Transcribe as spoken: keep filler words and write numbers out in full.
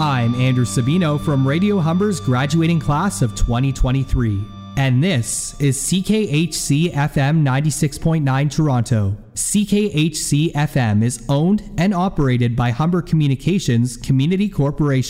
I'm Andrew Sabino from Radio Humber's graduating class of twenty twenty-three, and this is C K H C F M ninety-six point nine Toronto. C K H C F M is owned and operated by Humber Communications Community Corporation.